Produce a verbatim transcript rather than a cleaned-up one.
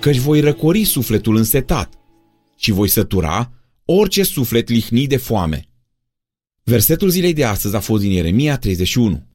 căci voi răcori sufletul însetat și voi sătura orice suflet lihnit de foame. Versetul zilei de astăzi a fost din Ieremia treizeci și unu.